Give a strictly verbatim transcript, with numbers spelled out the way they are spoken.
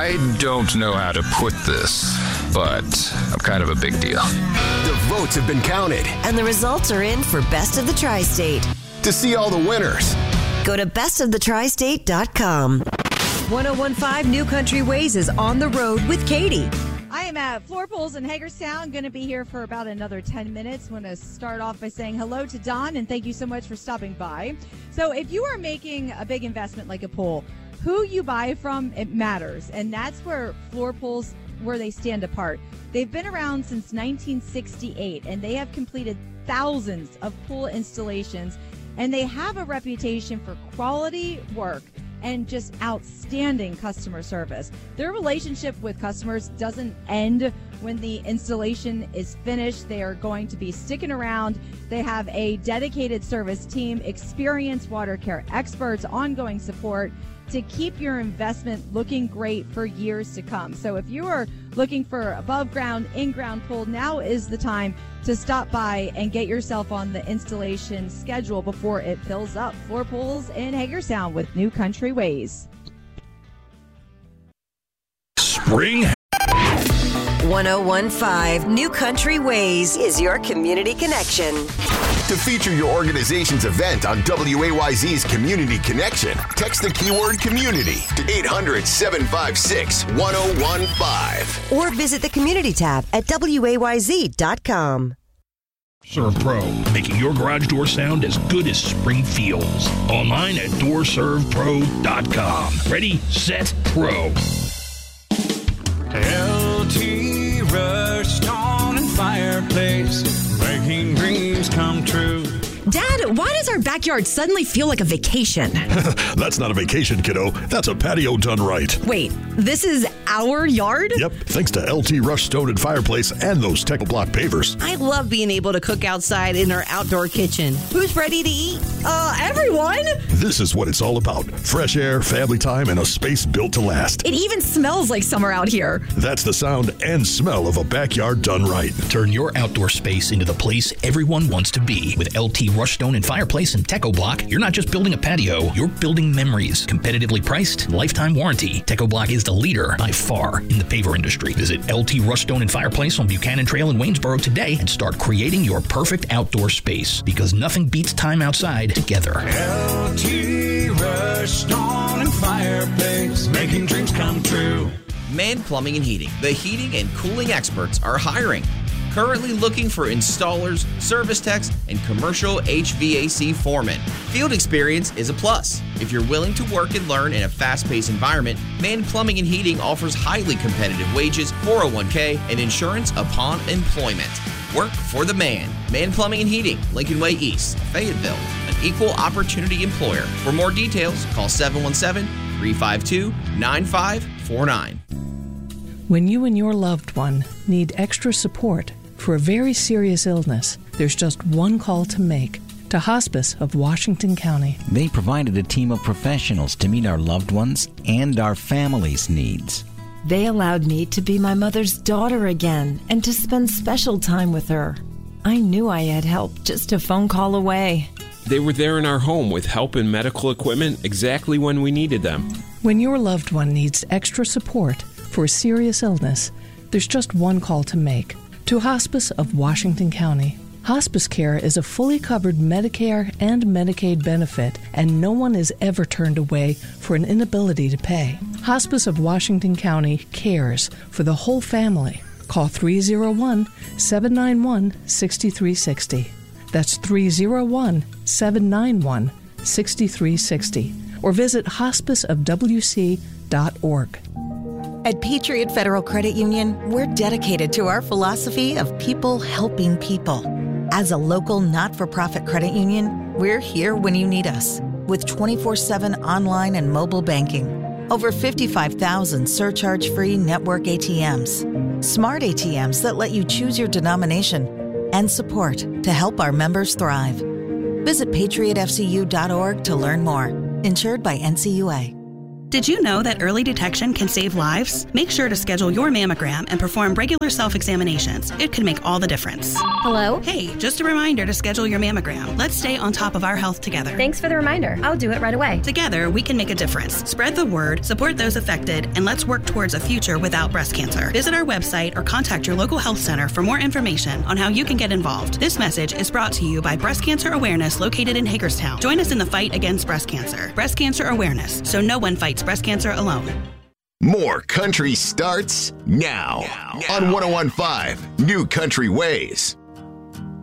I don't know how to put this, but I'm kind of a big deal. The votes have been counted, and the results are in for Best of the Tri-State. To see all the winners, go to best of the tri state dot com. one oh one point five New Country Ways is on the road with Katie. I am at Floor Pools in Hagerstown. Going to be here for about another ten minutes. Want to start off by saying hello to Don, and thank you so much for stopping by. So if you are making a big investment like a pool, who you buy from, it matters. And that's where Floor Pools, where they stand apart. They've been around since nineteen sixty-eight, and they have completed thousands of pool installations, and they have a reputation for quality work and just outstanding customer service. Their relationship with customers doesn't end when the installation is finished. They are going to be sticking around. They have a dedicated service team, experienced water care experts, ongoing support to keep your investment looking great for years to come. So if you are looking for above ground, in-ground pool, now is the time to stop by and get yourself on the installation schedule before it fills up. Floor Pools in Hagerstown with New Country Ways. Spring one oh one point five New Country Ways is your community connection. To feature your organization's event on W A Y Z's Community Connection, text the keyword community to eight hundred, seven five six, one oh one five. Or visit the community tab at W A Y Z dot com. Serve Pro, making your garage door sound as good as spring feels. Online at door serve pro dot com. Ready, set, pro. L T Rush Stone and Fireplace, making dreams come true. Dad, why does our backyard suddenly feel like a vacation? That's not a vacation, kiddo. That's a patio done right. Wait, this is our yard? Yep, thanks to L T Rush Stone and Fireplace and those Techo Block pavers. I love being able to cook outside in our outdoor kitchen. Who's ready to eat? Uh, everyone? This is what it's all about. Fresh air, family time, and a space built to last. It even smells like summer out here. That's the sound and smell of a backyard done right. Turn your outdoor space into the place everyone wants to be. With L T Rush Stone and Fireplace and Techo Block, you're not just building a patio, you're building memories. Competitively priced, lifetime warranty. Techo Block is the leader by far in the paver industry. Visit L T Rush Stone and Fireplace on Buchanan Trail in Waynesboro today and start creating your perfect outdoor space, because nothing beats time outside together. L T Rush Stone and Fireplace, making dreams come true. Man Plumbing and Heating, the heating and cooling experts, are hiring. Currently looking for installers, service techs, and commercial H V A C foremen. Field experience is a plus. If you're willing to work and learn in a fast-paced environment, Man Plumbing and Heating offers highly competitive wages, four oh one k, and insurance upon employment. Work for the man. Man Plumbing and Heating, Lincoln Way East, Fayetteville, an equal opportunity employer. For more details, call seven one seven, three five two, nine five four nine. When you and your loved one need extra support for a very serious illness, there's just one call to make, to Hospice of Washington County. They provided a team of professionals to meet our loved ones and our family's needs. They allowed me to be my mother's daughter again and to spend special time with her. I knew I had help just a phone call away. They were there in our home with help and medical equipment exactly when we needed them. When your loved one needs extra support for a serious illness, there's just one call to make, to Hospice of Washington County. Hospice care is a fully covered Medicare and Medicaid benefit, and no one is ever turned away for an inability to pay. Hospice of Washington County cares for the whole family. Call three oh one, seven nine one, six three six zero. That's three oh one, seven nine one, six three six zero. Or visit hospice of w c dot org. At Patriot Federal Credit Union, we're dedicated to our philosophy of people helping people. As a local not-for-profit credit union, we're here when you need us, with twenty-four seven online and mobile banking, over fifty-five thousand surcharge-free network A T Ms, smart A T Ms that let you choose your denomination, and support to help our members thrive. Visit patriot f c u dot org to learn more. Insured by N C U A. Did you know that early detection can save lives? Make sure to schedule your mammogram and perform regular self-examinations. It could make all the difference. Hello? Hey, just a reminder to schedule your mammogram. Let's stay on top of our health together. Thanks for the reminder. I'll do it right away. Together, we can make a difference. Spread the word, support those affected, and let's work towards a future without breast cancer. Visit our website or contact your local health center for more information on how you can get involved. This message is brought to you by Breast Cancer Awareness located in Hagerstown. Join us in the fight against breast cancer. Breast Cancer Awareness, so no one fights breast cancer alone. More country starts now, now. on one oh one point five New Country Ways.